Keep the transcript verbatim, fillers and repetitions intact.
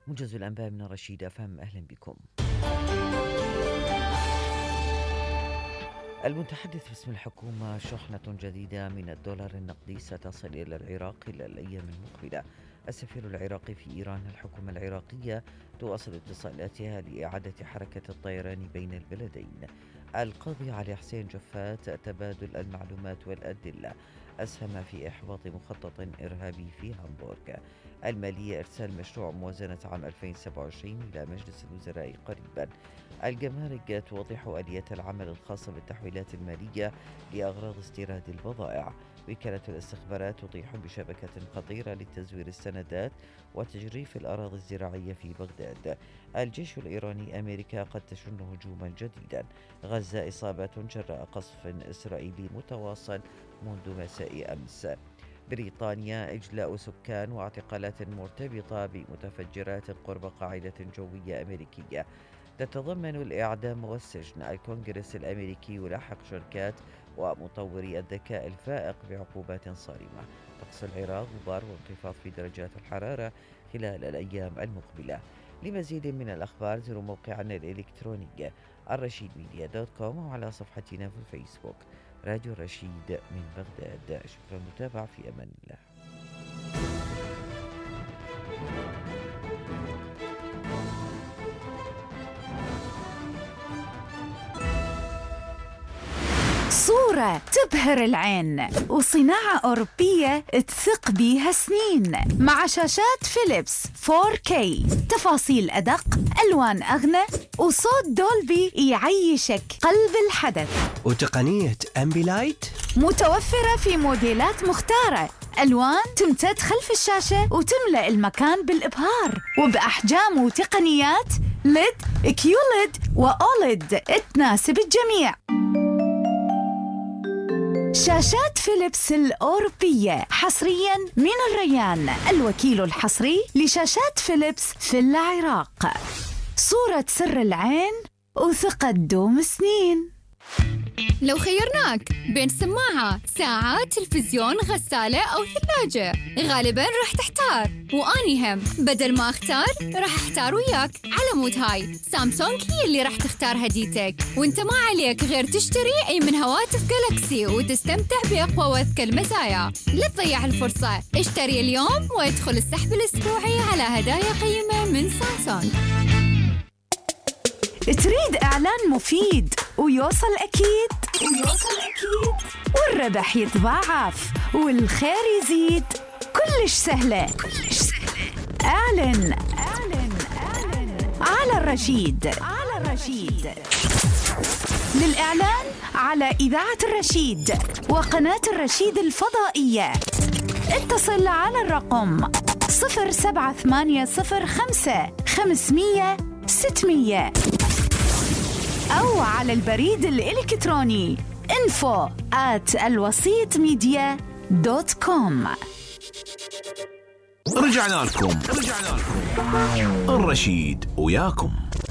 موجز الأنباء من رشيد أفهم، أهلا بكم. المتحدث باسم الحكومة: شحنة جديدة من الدولار النقدي ستصل إلى العراق خلال الأيام المقبلة. السفير العراقي في إيران: الحكومة العراقية تواصل اتصالاتها لإعادة حركة الطيران بين البلدين. القاضي علي حسين جفات: تبادل المعلومات والأدلة أسهم في إحباط مخطط إرهابي في هامبورغ. المالية: إرسال مشروع موازنة عام ألفين وسبعة وعشرين إلى مجلس الوزراء قريبا. الجمارك توضح آلية العمل الخاصة بالتحويلات المالية لأغراض استيراد البضائع. وكالة الاستخبارات تطيح بشبكة خطيرة لتزوير السندات وتجريف الأراضي الزراعية في بغداد. الجيش الإيراني: أمريكا قد تشن هجوما جديدا. غزة: إصابات جراء قصف إسرائيلي متواصل منذ مساء أمس. بريطانيا: إجلاء سكان واعتقالات مرتبطة بمتفجرات قرب قاعدة جوية أمريكية تتضمن الإعدام والسجن. الكونغرس الأمريكي يلاحق شركات ومطوري الذكاء الفائق بعقوبات صارمة. طقس العراق: غبار وانخفاض في درجات الحرارة خلال الأيام المقبلة. لمزيد من الأخبار زوروا موقعنا الإلكتروني الرشيد ميديا دوت كوم وعلى صفحتنا في الفيسبوك راديو الرشيد من بغداد. شكرا للمتابعة، في أمان الله. صورة تبهر العين وصناعة أوروبية تثق بيها سنين، مع شاشات فيليبس فور كي، تفاصيل أدق، ألوان أغنى، وصوت دولبي يعيشك قلب الحدث، وتقنية أمبيلايت متوفرة في موديلات مختارة، ألوان تمتد خلف الشاشة وتملأ المكان بالإبهار، وبأحجام وتقنيات ليد، كيوليد، وأوليد تناسب الجميع. شاشات فيليبس الأوروبية حصرياً من الريان، الوكيل الحصري لشاشات فيليبس في العراق. صورة سر العين وثقة دوم سنين. لو خيرناك بين سماعة، ساعة، تلفزيون، غسالة أو ثلاجة، غالباً راح تحتار، وأني هم بدل ما أختار راح أحتار وياك. على مود هاي سامسونج هي اللي راح تختار هديتك، وانت ما عليك غير تشتري أي من هواتف جالاكسي وتستمتع بأقوى وأذكى المزايا. لا تضيع الفرصة، اشتري اليوم وادخل السحب الأسبوعي على هدايا قيمة من سامسونج. تريد إعلان مفيد ويوصل أكيد ويوصل أكيد والربح يتضاعف والخير يزيد؟ كلش سهلة كلش سهلة. أعلن أعلن أعلن على الرشيد على الرشيد. للإعلان على إذاعة الرشيد وقناة الرشيد الفضائية اتصل على الرقم صفر سبعة ثمانية صفر خمسة خمسمية ستمية أو على البريد الإلكتروني info at الوسيط ميديا دوت كوم. رجعنا لكم رجعنا لكم الرشيد وياكم.